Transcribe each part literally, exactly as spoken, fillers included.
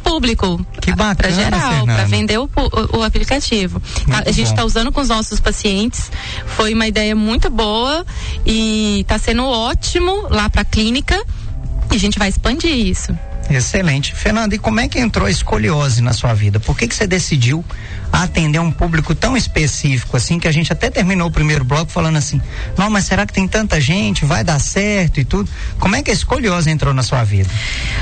público. Que bacana, para geral, para vender o, o, o aplicativo. Muito a gente está bom. usando com os nossos pacientes. Foi uma ideia muito boa e está sendo ótimo lá para a clínica. E a gente vai expandir isso. Excelente. Fernanda, e como é que entrou a escoliose na sua vida? Por que que você decidiu atender um público tão específico assim, que a gente até terminou o primeiro bloco falando assim, não, mas será que tem tanta gente, vai dar certo e tudo? Como é que a escoliose entrou na sua vida?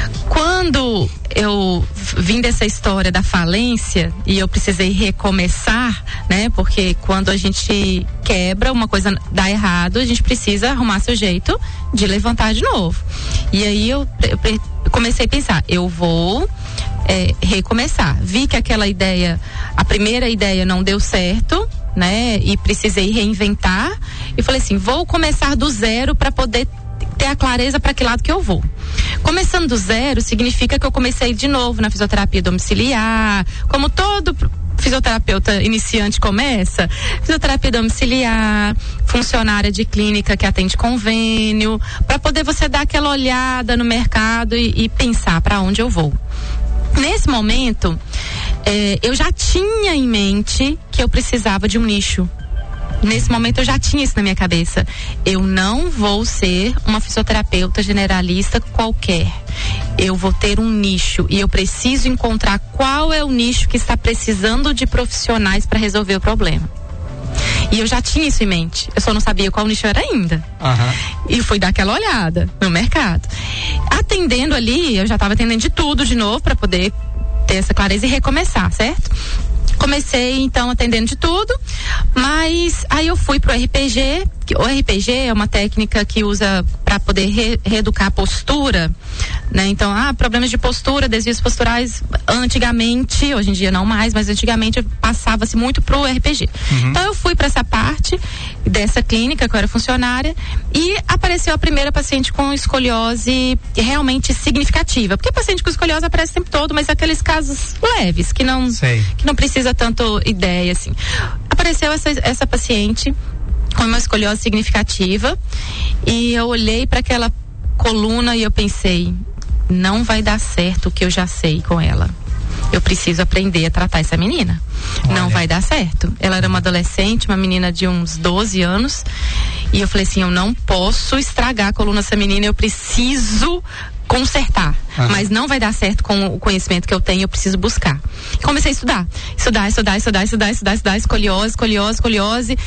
Quando eu vim dessa história da falência e eu precisei recomeçar, né? Porque quando a gente quebra, uma coisa dá errado, a gente precisa arrumar seu jeito de levantar de novo. E aí eu, eu comecei a pensar, eu vou é, recomeçar. Vi que aquela ideia, a primeira ideia não deu certo, né? E precisei reinventar e falei assim, vou começar do zero para poder ter a clareza para que lado que eu vou. Começando do zero significa que eu comecei de novo na fisioterapia domiciliar, como todo fisioterapeuta iniciante começa, fisioterapia domiciliar, funcionária de clínica que atende convênio, para poder você dar aquela olhada no mercado e, e pensar para onde eu vou. Nesse momento, eh, eu já tinha em mente que eu precisava de um nicho. Nesse momento eu já tinha isso na minha cabeça. Eu não vou ser uma fisioterapeuta generalista qualquer. Eu vou ter um nicho e eu preciso encontrar qual é o nicho que está precisando de profissionais para resolver o problema. E eu já tinha isso em mente. Eu só não sabia qual nicho era ainda. Uhum. E fui dar aquela olhada no mercado. Atendendo ali, eu já estava atendendo de tudo de novo para poder ter essa clareza e recomeçar, certo? Comecei então atendendo de tudo, mas aí eu fui pro R P G, que o R P G é uma técnica que usa para poder re, reeducar a postura, né? Então, ah, problemas de postura, desvios posturais, antigamente, hoje em dia não mais, mas antigamente passava-se muito pro R P G. Uhum. Então eu fui para essa parte dessa clínica que eu era funcionária e apareceu a primeira paciente com escoliose realmente significativa, porque paciente com escoliose aparece o tempo todo, mas aqueles casos leves que não Sei. que não precisa tanto ideia assim. Apareceu essa essa paciente com uma escoliose significativa e eu olhei para aquela coluna e eu pensei, não vai dar certo o que eu já sei com ela. Eu preciso aprender a tratar essa menina. Olha. Não vai dar certo. Ela era uma adolescente, uma menina de uns doze anos. E eu falei assim, eu não posso estragar a coluna dessa menina, eu preciso consertar. Uhum. Mas não vai dar certo com o conhecimento que eu tenho, eu preciso buscar. Comecei a estudar. Estudar, estudar, estudar, estudar, estudar, estudar, escoliose, escoliose, escoliose,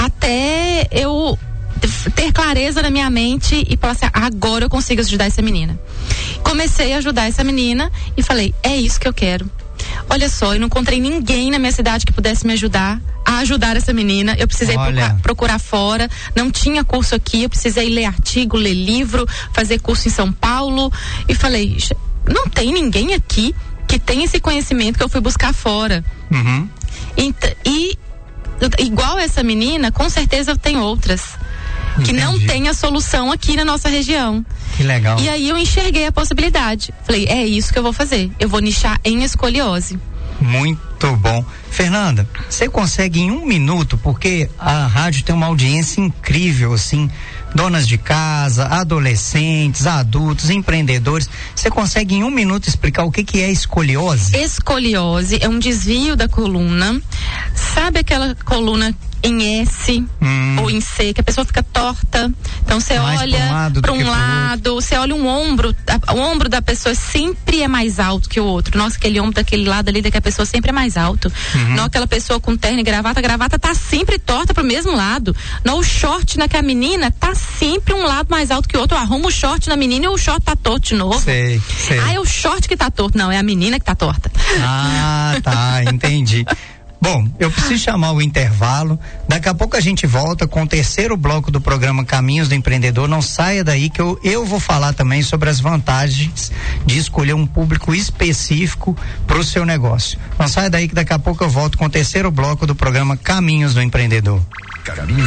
até eu ter clareza na minha mente e falar assim, agora eu consigo ajudar essa menina. Comecei a ajudar essa menina e falei, é isso que eu quero. Olha só, eu não encontrei ninguém na minha cidade que pudesse me ajudar a ajudar essa menina. Eu precisei procurar, procurar fora, não tinha curso aqui, eu precisei ler artigo, ler livro, fazer curso em São Paulo e falei, não tem ninguém aqui que tem esse conhecimento que eu fui buscar fora. Uhum. E, e igual essa menina, com certeza tem outras. Que Entendi. Não tem a solução aqui na nossa região. Que legal. E aí eu enxerguei a possibilidade. Falei, é isso que eu vou fazer. Eu vou nichar em escoliose. Muito bom. Fernanda, você consegue em um minuto, porque a rádio tem uma audiência incrível, assim, donas de casa, adolescentes, adultos, empreendedores. Você consegue em um minuto explicar o que que é escoliose? Escoliose é um desvio da coluna. Sabe aquela coluna em S hum. ou em C, que a pessoa fica torta? Então você olha para um lado, você olha um ombro, a, o ombro da pessoa sempre é mais alto que o outro. Nossa, aquele ombro daquele lado ali, daquela pessoa sempre é mais alto. Uhum. Não, aquela pessoa com terno e gravata, a gravata tá sempre torta pro mesmo lado. Não, o short naquela menina tá sempre um lado mais alto que o outro. Eu arrumo o short na menina e o short tá torto de novo. Sei, sei. Ah, é o short que tá torto. Não, é a menina que tá torta. Ah, tá, entendi. Bom, eu preciso chamar o intervalo. Daqui a pouco a gente volta com o terceiro bloco do programa Caminhos do Empreendedor. Não saia daí que eu, eu vou falar também sobre as vantagens de escolher um público específico para o seu negócio. Não saia daí que daqui a pouco eu volto com o terceiro bloco do programa Caminhos do Empreendedor. Caminhos